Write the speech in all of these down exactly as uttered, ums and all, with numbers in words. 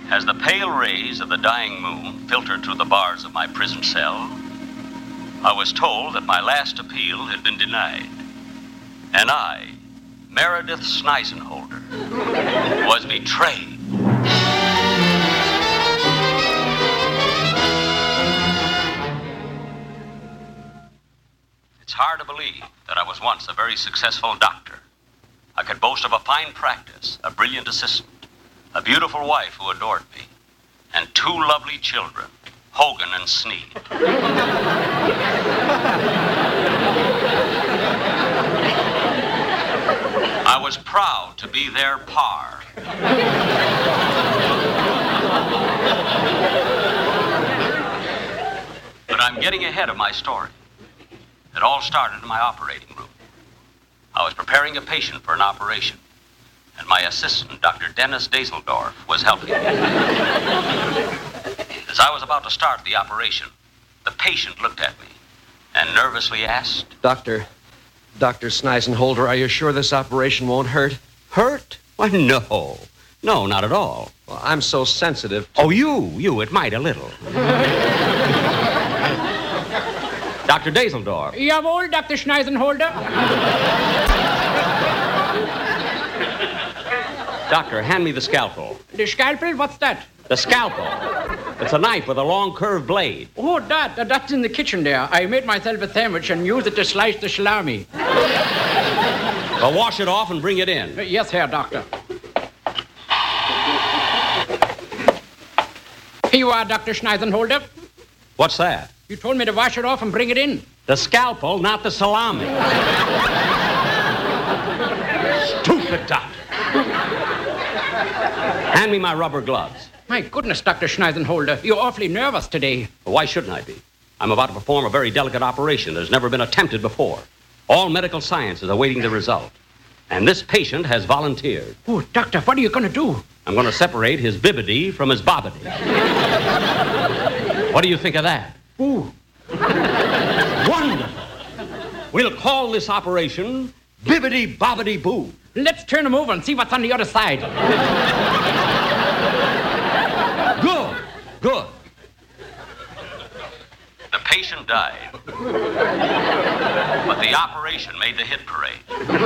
As the pale rays of the dying moon filtered through the bars of my prison cell, I was told that my last appeal had been denied. And I, Meredith Sneisenholder, was betrayed. It's hard to believe that I was once a very successful doctor. I could boast of a fine practice, a brilliant assistant, a beautiful wife who adored me, and two lovely children, Hogan and Sneed. I was proud to be their par. But I'm getting ahead of my story. It all started in my operating room. I was preparing a patient for an operation, and my assistant, Doctor Dennis Dazeldorf, was helping me. As I was about to start the operation, the patient looked at me and nervously asked, Doctor, Doctor Sneisenholder, are you sure this operation won't hurt? Hurt? Why, no. No, not at all. Well, I'm so sensitive. To... Oh, you, you, it might a little. Doctor Dazeldorf. Jawohl, Doctor Schneisenholder. Doctor, hand me the scalpel. The scalpel? What's that? The scalpel. It's a knife with a long curved blade. Oh, that, that. That's in the kitchen there. I made myself a sandwich and used it to slice the salami. Well, wash it off and bring it in. Uh, yes, Herr Doctor. Here you are, Doctor Schneisenholder. What's that? You told me to wash it off and bring it in. The scalpel, not the salami. Stupid doctor. Hand me my rubber gloves. My goodness, Doctor Schneisenholder, you're awfully nervous today. Well, why shouldn't I be? I'm about to perform a very delicate operation that's never been attempted before. All medical science is awaiting the result. And this patient has volunteered. Oh, Doctor, what are you going to do? I'm going to separate his bibbity from his bobbity. What do you think of that? Ooh. Wonderful. We'll call this operation Bibbity Bobbity Boo. Let's turn him over and see what's on the other side. Good, good. The patient died. But the operation made the hit parade.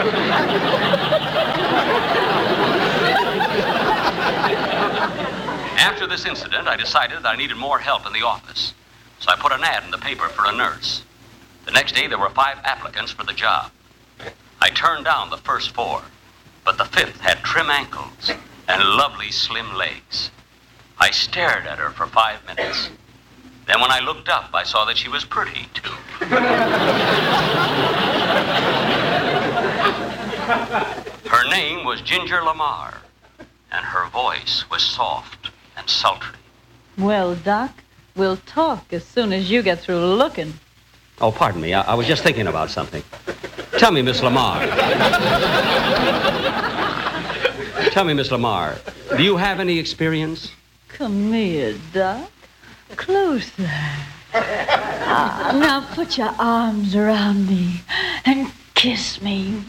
After this incident, I decided that I needed more help in the office. So I put an ad in the paper for a nurse. The next day, there were five applicants for the job. I turned down the first four, but the fifth had trim ankles and lovely slim legs. I stared at her for five minutes. Then when I looked up, I saw that she was pretty, too. Her name was Ginger Lamar, and her voice was soft and sultry. Well, Doc, we'll talk as soon as you get through looking. Oh, pardon me. I, I was just thinking about something. Tell me, Miss Lamar. Tell me, Miss Lamar, do you have any experience? Come here, Doc. Closer. Ah, now put your arms around me and kiss me.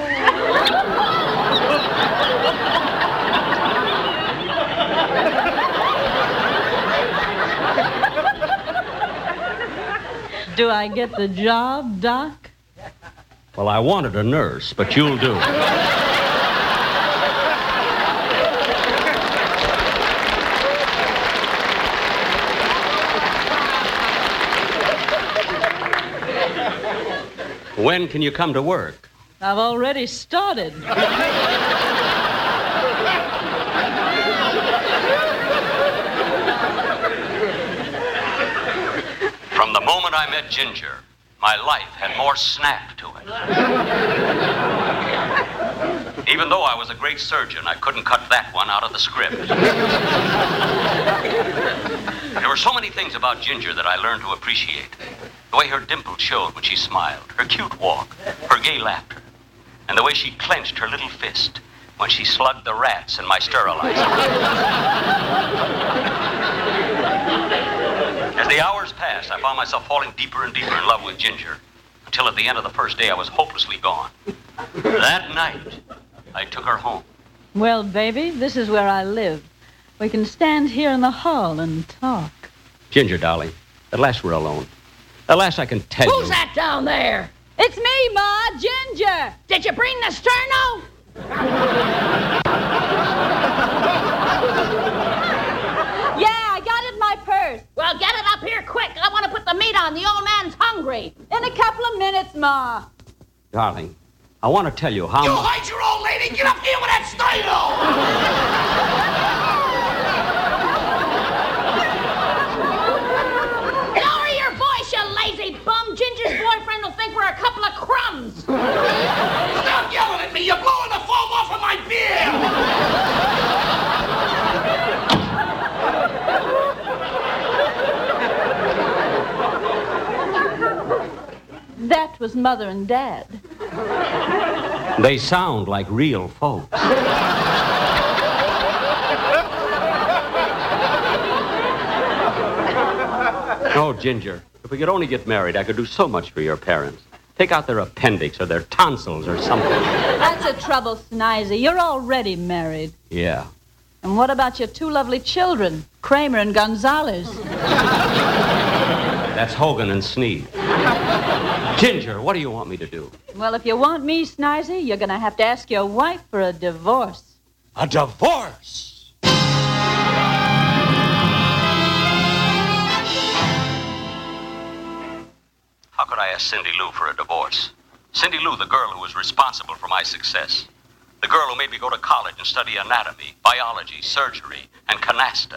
Do I get the job, Doc? Well, I wanted a nurse, but you'll do. When can you come to work? I've already started. From the moment I met Ginger, my life had more snap to it. Even though I was a great surgeon, I couldn't cut that one out of the script. There were so many things about Ginger that I learned to appreciate. The way her dimple showed when she smiled, her cute walk, her gay laughter, and the way she clenched her little fist when she slugged the rats in my sterilizer. As the hours passed, I found myself falling deeper and deeper in love with Ginger, until at the end of the first day I was hopelessly gone. That night, I took her home. Well, baby, this is where I live. We can stand here in the hall and talk. Ginger, darling, at last we're alone. At last I can tell you... Who's that down there? It's me, Ma, Ginger. Did you bring the sterno? Yeah, I got it in my purse. Well, get it up here quick. I want to put the meat on. The old man's hungry. In a couple of minutes, Ma. Darling, I want to tell you how... You much... hide your old lady! Get up here with that sterno! Ginger's boyfriend will think we're a couple of crumbs. Stop yelling at me. You're blowing the foam off of my beer. That was Mother and Dad. They sound like real folks. Oh, Ginger. If we could only get married, I could do so much for your parents. Take out their appendix or their tonsils or something. That's the trouble, Sneisy. You're already married. Yeah. And what about your two lovely children, Kramer and Gonzalez? That's Hogan and Sneed. Ginger, what do you want me to do? Well, if you want me, Sneisy, you're going to have to ask your wife for a divorce. A divorce? How could I ask Cindy Lou for a divorce? Cindy Lou, the girl who was responsible for my success. The girl who made me go to college and study anatomy, biology, surgery, and canasta.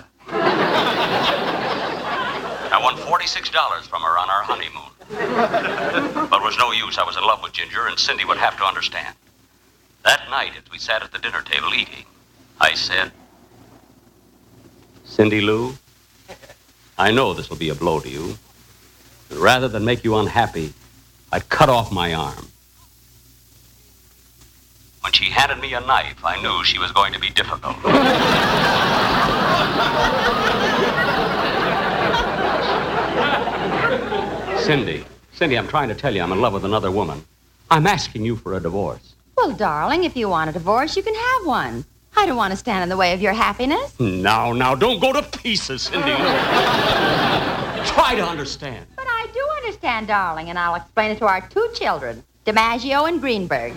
I won forty-six dollars from her on our honeymoon. But it was no use. I was in love with Ginger, and Cindy would have to understand. That night, as we sat at the dinner table eating, I said, Cindy Lou, I know this will be a blow to you. But rather than make you unhappy, I'd cut off my arm. When she handed me a knife, I knew she was going to be difficult. Cindy, Cindy, I'm trying to tell you I'm in love with another woman. I'm asking you for a divorce. Well, darling, if you want a divorce, you can have one. I don't want to stand in the way of your happiness. Now, now, don't go to pieces, Cindy. Try to understand. But I do understand, darling, and I'll explain it to our two children, DiMaggio and Greenberg.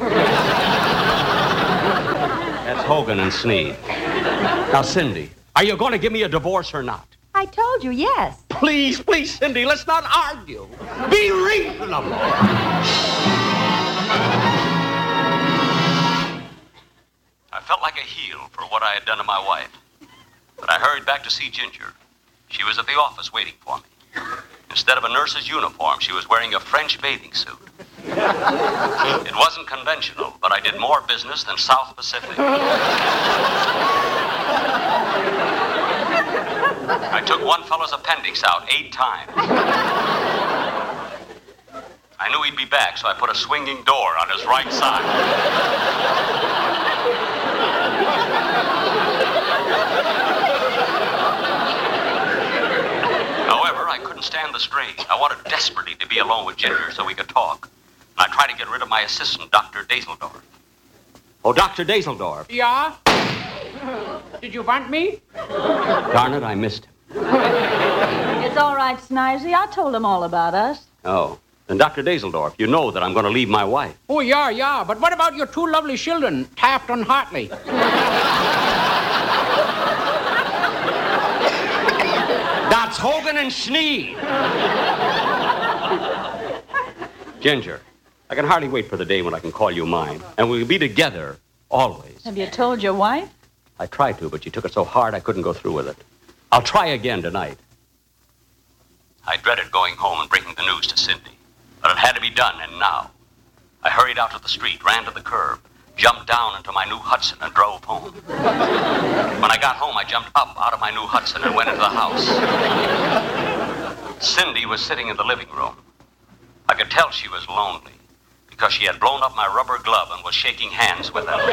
That's Hogan and Sneed. Now, Cindy, are you going to give me a divorce or not? I told you yes. Please, please, Cindy, let's not argue. Be reasonable. I felt like a heel for what I had done to my wife. But I hurried back to see Ginger. She was at the office waiting for me. Instead of a nurse's uniform, she was wearing a French bathing suit. It wasn't conventional, but I did more business than South Pacific. I took one fellow's appendix out eight times. I knew he'd be back, so I put a swinging door on his right side. However, I couldn't stand the strain. I wanted desperately to be alone with Ginger so we could talk. And I tried to get rid of my assistant, Doctor Dazeldorf. Oh, Doctor Dazeldorf. Yeah? Did you want me? Darn it, I missed him. It's all right, Sneisy. I told him all about us. Oh. Then, Doctor Dazeldorf, you know that I'm going to leave my wife. Oh, yeah, yeah. But what about your two lovely children, Taft and Hartley? That's Hogan and Sneed. Ginger, I can hardly wait for the day when I can call you mine. And we'll be together always. Have you told your wife? I tried to, but she took it so hard I couldn't go through with it. I'll try again tonight. I dreaded going home and breaking the news to Cindy. But it had to be done, and now. I hurried out to the street, ran to the curb, jumped down into my new Hudson, and drove home. When I got home, I jumped up out of my new Hudson and went into the house. Cindy was sitting in the living room. I could tell she was lonely because she had blown up my rubber glove and was shaking hands with Ellie.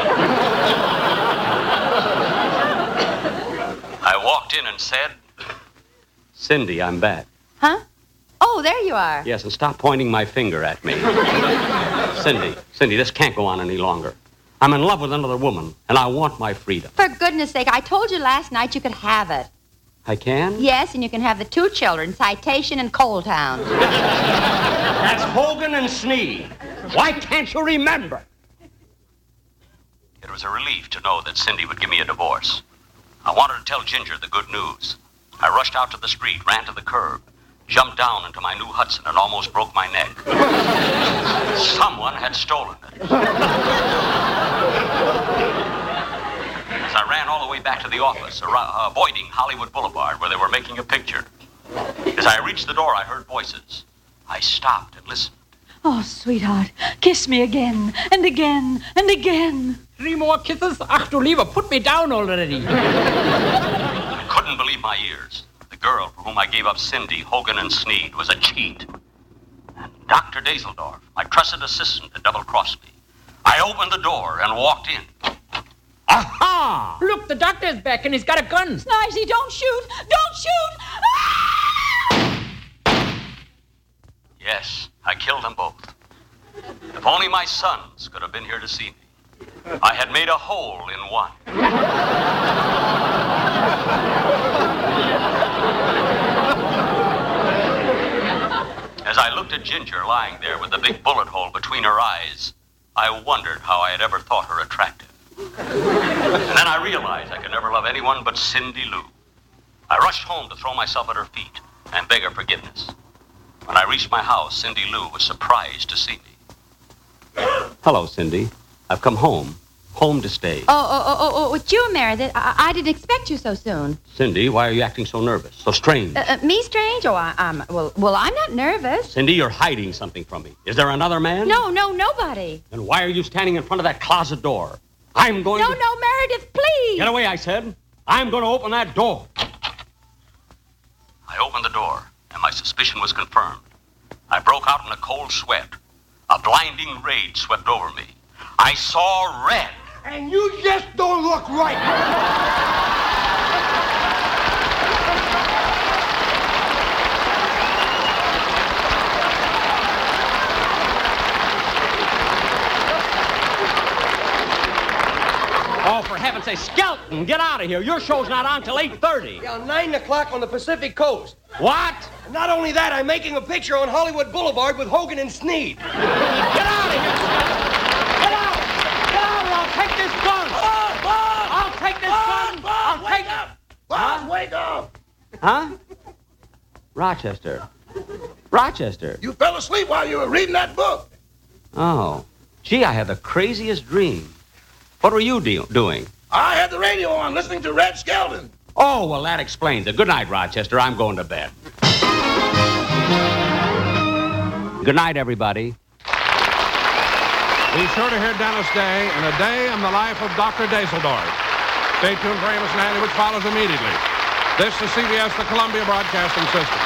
I walked in and said, Cindy, I'm back. Huh? Oh, there you are. Yes, and stop pointing my finger at me. Cindy, Cindy, this can't go on any longer. I'm in love with another woman, and I want my freedom. For goodness sake, I told you last night you could have it. I can? Yes, and you can have the two children, Citation and Coal Town. That's Hogan and Sneed. Why can't you remember? It was a relief to know that Cindy would give me a divorce. I wanted to tell Ginger the good news. I rushed out to the street, ran to the curb, jumped down into my new Hudson, and almost broke my neck. Someone had stolen it. As I ran all the way back to the office, ar- avoiding Hollywood Boulevard, where they were making a picture. As I reached the door, I heard voices. I stopped and listened. Oh, sweetheart, kiss me again, and again, and again. Three more kisses? Ach, du Lieber, put me down already. I couldn't believe my ears. The girl for whom I gave up Cindy, Hogan, and Sneed was a cheat. And Doctor Daseldorf, my trusted assistant, had double-crossed me. I opened the door and walked in. Aha! Look, the doctor's back and he's got a gun. Snivesy, don't shoot! Don't shoot! Ah! Yes, I killed them both. If only my sons could have been here to see me. I had made a hole in one. As I looked at Ginger lying there with the big bullet hole between her eyes, I wondered how I had ever thought her attractive. And then I realized I could never love anyone but Cindy Lou. I rushed home to throw myself at her feet and beg her forgiveness. When I reached my house, Cindy Lou was surprised to see me. Hello, Cindy. I've come home. Home to stay. Oh, oh, oh, oh, oh, it's you, Meredith. I, I didn't expect you so soon. Cindy, why are you acting so nervous, so strange? Uh, uh, me strange? Oh, I, I'm, well, well, I'm not nervous. Cindy, you're hiding something from me. Is there another man? No, no, nobody. Then why are you standing in front of that closet door? I'm going No, to... no, Meredith, please. Get away, I said. I'm going to open that door. I opened the door, and my suspicion was confirmed. I broke out in a cold sweat. A blinding rage swept over me. I saw red. And you just don't look right. Oh, for heaven's sake, Skelton, get out of here. Your show's not on till eight thirty. Yeah, nine o'clock on the Pacific Coast. What? And not only that, I'm making a picture on Hollywood Boulevard with Hogan and Sneed. Get out of here, Skelton. Get out. Get out or I'll take this gun. Bob, Bob! I'll take this Bob, gun. Bob, I'll wake take up! Bob, wake up! Huh? Rochester. Rochester. You fell asleep while you were reading that book. Oh. Gee, I had the craziest dream. What were you de- doing? I had the radio on, listening to Red Skelton. Oh, well, that explains it. Good night, Rochester. I'm going to bed. Good night, everybody. Be sure to hear Dennis Day in A Day in the Life of Doctor Daseldorf. Stay tuned for Amos and Andy, which follows immediately. This is C B S, the Columbia Broadcasting System.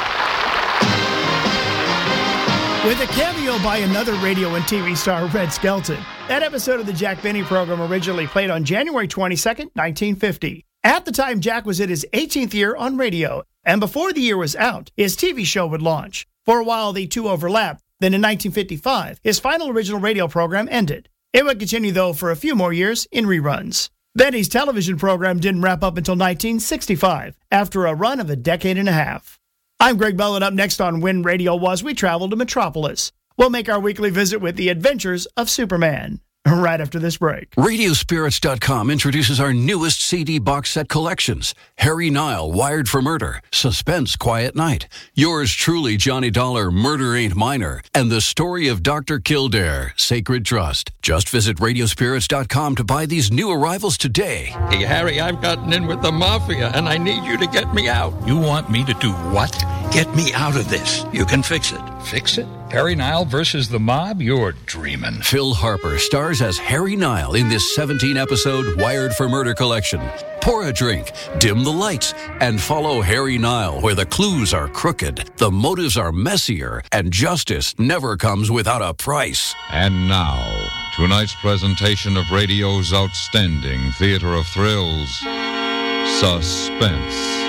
With a cameo by another radio and T V star, Red Skelton. That episode of the Jack Benny program originally played on January twenty-second, nineteen fifty. At the time, Jack was in his eighteenth year on radio, and before the year was out, his T V show would launch. For a while, the two overlapped. Then in nineteen fifty-five, his final original radio program ended. It would continue, though, for a few more years in reruns. Benny's television program didn't wrap up until nineteen sixty-five, after a run of a decade and a half. I'm Greg Bell, and up next on When Radio Was, we travel to Metropolis. We'll make our weekly visit with the adventures of Superman, right after this break. Radio Spirits dot com introduces our newest C D box set collections. Harry Nile, Wired for Murder, Suspense, Quiet Night, Yours Truly, Johnny Dollar, Murder Ain't Minor, and The Story of Doctor Kildare, Sacred Trust. Just visit Radio Spirits dot com to buy these new arrivals today. Hey, Harry, I've gotten in with the Mafia, and I need you to get me out. You want me to do what? Get me out of this. You can fix it. Fix it? Harry Nile versus the mob? You're dreaming. Phil Harper stars as Harry Nile in this seventeen-episode Wired for Murder collection. Pour a drink, dim the lights, and follow Harry Nile where the clues are crooked, the motives are messier, and justice never comes without a price. And now, tonight's presentation of radio's outstanding theater of thrills, Suspense.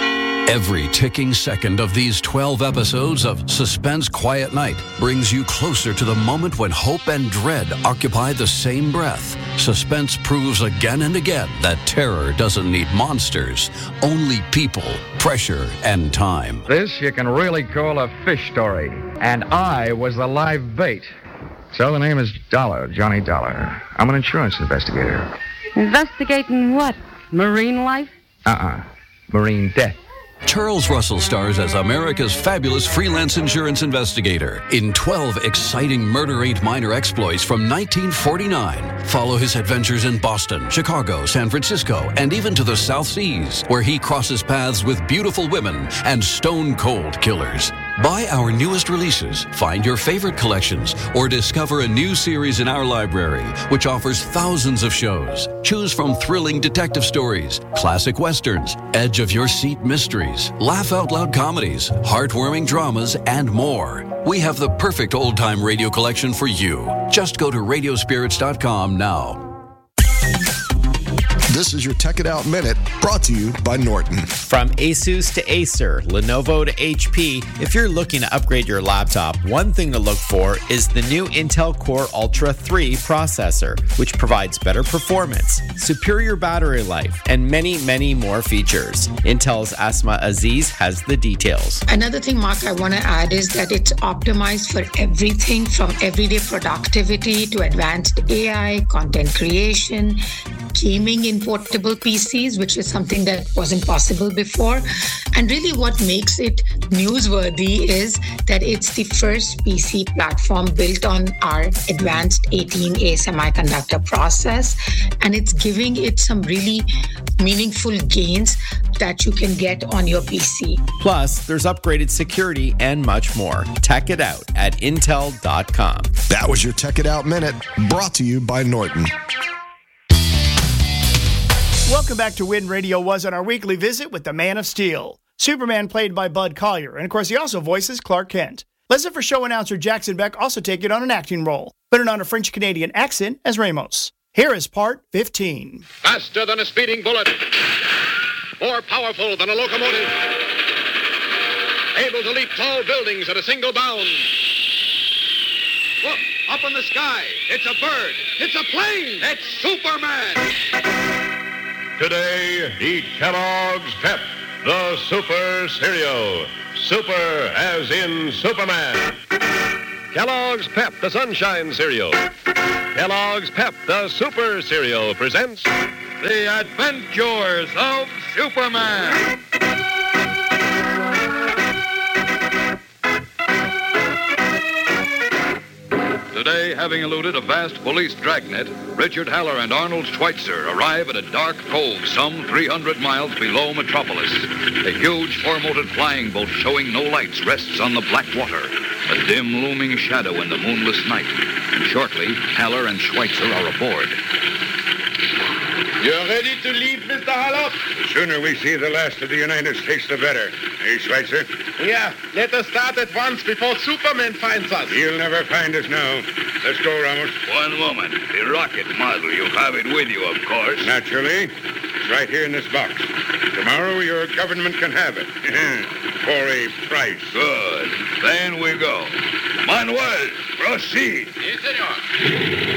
Every ticking second of these twelve episodes of Suspense Quiet Night brings you closer to the moment when hope and dread occupy the same breath. Suspense proves again and again that terror doesn't need monsters, only people, pressure, and time. This you can really call a fish story. And I was the live bait. So the name is Dollar, Johnny Dollar. I'm an insurance investigator. Investigating what? Marine life? Uh-uh. Marine death. Charles Russell stars as America's fabulous freelance insurance investigator in twelve exciting Murder Ain't Minor exploits from nineteen forty-nine. Follow his adventures in Boston, Chicago, San Francisco, and even to the South Seas, where he crosses paths with beautiful women and stone-cold killers. Buy our newest releases, find your favorite collections, or discover a new series in our library, which offers thousands of shows. Choose from thrilling detective stories, classic westerns, edge-of-your-seat mysteries, laugh-out-loud comedies, heartwarming dramas, and more. We have the perfect old-time radio collection for you. Just go to radio spirits dot com now. This is your Tech It Out Minute, brought to you by Norton. From Asus to Acer, Lenovo to H P, if you're looking to upgrade your laptop, one thing to look for is the new Intel Core Ultra three processor, which provides better performance, superior battery life, and many, many more features. Intel's Asma Aziz has the details. Another thing, Mark, I want to add is that it's optimized for everything from everyday productivity to advanced A I, content creation, gaming in portable P Cs, which is something that wasn't possible before. And really what makes it newsworthy is that it's the first P C platform built on our advanced eighteen A semiconductor process. And it's giving it some really meaningful gains that you can get on your P C. Plus, there's upgraded security and much more. Tech it out at intel dot com. That was your Tech It Out Minute, brought to you by Norton. Welcome back to Win Radio Was on our weekly visit with the Man of Steel. Superman played by Bud Collyer, and of course he also voices Clark Kent. Listen for show announcer Jackson Beck also taking on an acting role, but on a French-Canadian accent as Ramos. Here is part fifteen. Faster than a speeding bullet. More powerful than a locomotive. Able to leap tall buildings at a single bound. Look, up in the sky. It's a bird. It's a plane. It's Superman. Today, eat Kellogg's Pep, the Super Cereal. Super as in Superman. Kellogg's Pep, the Sunshine Cereal. Kellogg's Pep, the Super Cereal presents The Adventures of Superman. Today, having eluded a vast police dragnet, Richard Haller and Arnold Schweitzer arrive at a dark cove some three hundred miles below Metropolis. A huge four-motored flying boat showing no lights rests on the black water, a dim looming shadow in the moonless night. And shortly, Haller and Schweitzer are aboard. You're ready to leave, Mister Haller? The sooner we see the last of the United States, the better. Hey, Schweitzer? Yeah, let us start at once before Superman finds us. He'll never find us now. Let's go, Ramos. One moment. The rocket model. You have it with you, of course. Naturally. It's right here in this box. Tomorrow, your government can have it. For a price. Good. Then we go. Manuel, proceed. Yes, senor.